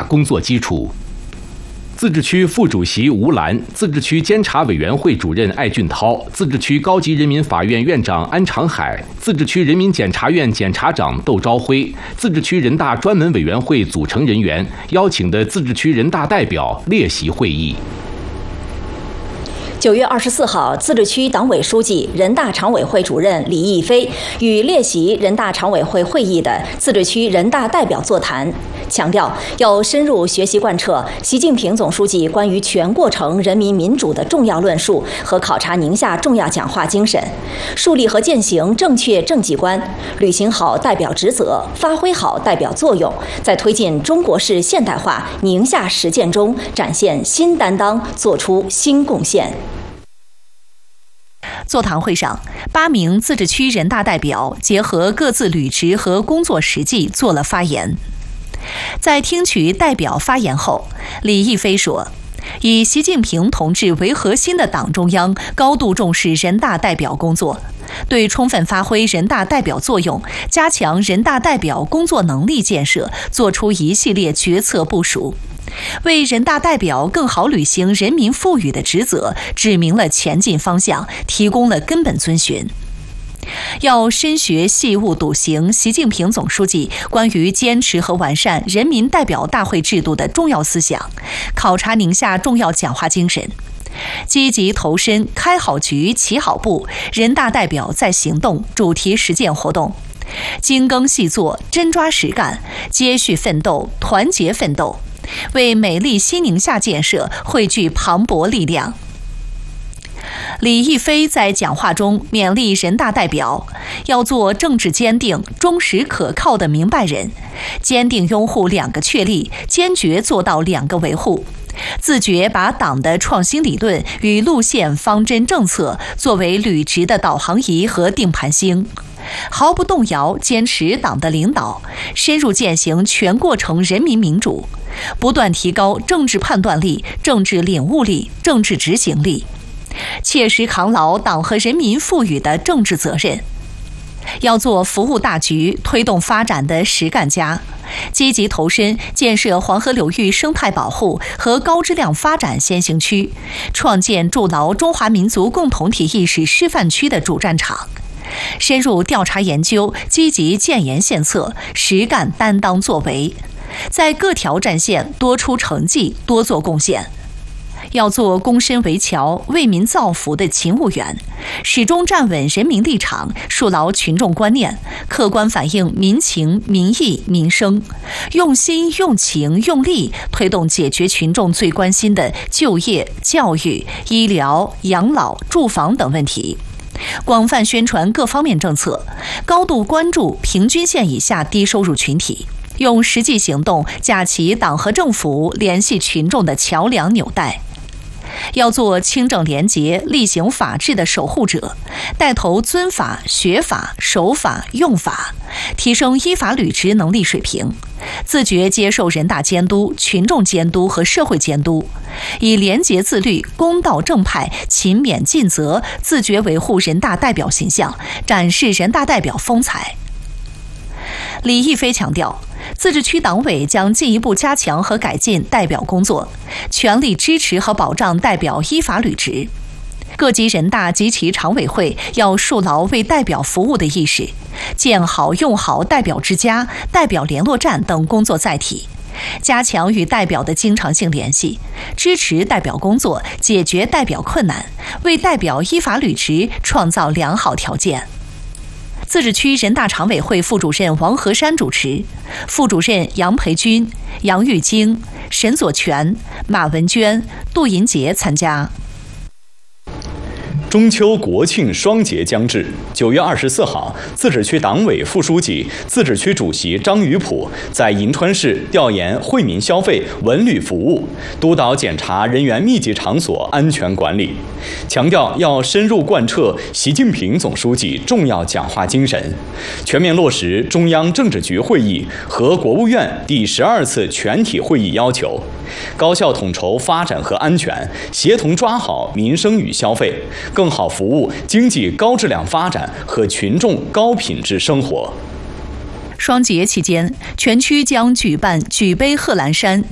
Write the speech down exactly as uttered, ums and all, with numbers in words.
工作基础。自治区副主席吴兰、自治区监察委员会主任艾俊涛、自治区高级人民法院院长安长海、自治区人民检察院检察长窦朝辉、自治区人大专门委员会组成人员邀请的自治区人大代表列席会议。 九月二十四号，自治区党委书记、人大常委会主任李毅飞与列席人大常委会会议的自治区人大代表座谈，强调要深入学习贯彻习近平总书记关于全过程人民民主的重要论述和考察宁夏重要讲话精神，树立和践行正确政绩观，履行好代表职责，发挥好代表作用，在推进中国式现代化宁夏实践中展现新担当，做出新贡献。 座谈会上，八名自治区人大代表结合各自履职和工作实际做了发言。在听取代表发言后，李毅飞说，以习近平同志为核心的党中央高度重视人大代表工作，对充分发挥人大代表作用，加强人大代表工作能力建设作出一系列决策部署，为人大代表更好履行人民赋予的职责指明了前进方向，提供了根本遵循。要深学细悟笃行习近平总书记关于坚持和完善人民代表大会制度的重要思想，考察宁夏重要讲话精神，积极投身开好局、起好步、人大代表在行动主题实践活动，精耕细作、真抓实干，接续奋斗、团结奋斗，为美丽新宁夏建设汇聚磅礴力量。李毅飞在讲话中勉励人大代表要做政治坚定、忠实可靠的明白人，坚定拥护两个确立，坚决做到两个维护，自觉把党的创新理论与路线方针政策作为履职的导航仪和定盘星，毫不动摇坚持党的领导，深入践行全过程人民民主，不断提高政治判断力、政治领悟力、政治执行力，切实扛牢党和人民赋予的政治责任。要做服务大局、推动发展的实干家，积极投身建设黄河流域生态保护和高质量发展先行区，创建筑牢中华民族共同体意识示范区的主战场，深入调查研究，积极建言献策，实干担当作为，在各条战线多出成绩，多做贡献。要做躬身为桥、为民造福的勤务员，始终站稳人民立场，树牢群众观念，客观反映民情、民意、民生，用心、用情、用力推动解决群众最关心的就业、教育、医疗、养老、住房等问题，广泛宣传各方面政策，高度关注平均线以下低收入群体，用实际行动架起党和政府联系群众的桥梁纽带。要做清正廉洁、厉行法治的守护者，带头遵法、学法、守法、用法，提升依法履职能力水平，自觉接受人大监督、群众监督和社会监督，以廉洁自律、公道正派、勤勉尽责，自觉维护人大代表形象，展示人大代表风采。李毅飞强调，自治区党委将进一步加强和改进代表工作，全力支持和保障代表依法履职。各级人大及其常委会要树牢为代表服务的意识，建好用好代表之家、代表联络站等工作载体，加强与代表的经常性联系，支持代表工作，解决代表困难，为代表依法履职创造良好条件。自治区人大常委会副主任王和山主持，副主任杨培军、杨玉京、沈左全、马文娟、杜银杰参加。 中秋国庆双节将至，九月二十四号，自治区党委副书记、自治区主席张宇普在银川市调研惠民消费、文旅服务，督导检查人员密集场所安全管理，强调要深入贯彻习近平总书记重要讲话精神，全面落实中央政治局会议和国务院第十二次全体会议要求，高效统筹发展和安全，协同抓好民生与消费，更好服务经济高质量发展和群众高品质生活。 双节期间，全区将举办举杯贺兰山、